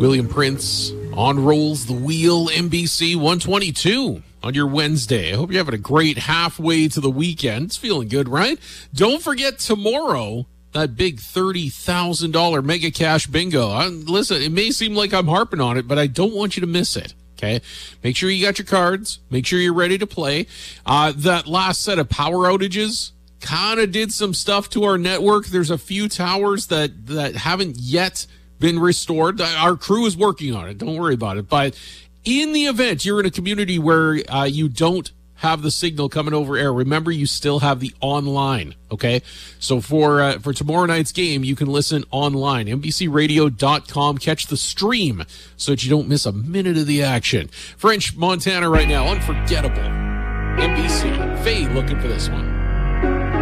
William Prince on Rolls the Wheel, NBC 122 on your Wednesday. I hope you're having a great halfway to the weekend. It's feeling good, right? Don't forget tomorrow, that big $30,000 Mega Cash Bingo. Listen, it may seem like I'm harping on it, but I don't want you to miss it. Okay, make sure you got your cards. Make sure you're ready to play. That last set of power outages kind of did some stuff to our network. There's a few towers that haven't yet been restored. Our crew is working on it. Don't worry about it. But in the event you're in a community where you don't have the signal coming over air, remember you still have the online. Okay, so for tomorrow night's game, you can listen online, NBCRadio.com. Catch the stream so that you don't miss a minute of the action. French Montana right now, unforgettable. NBC. Faye looking for this one.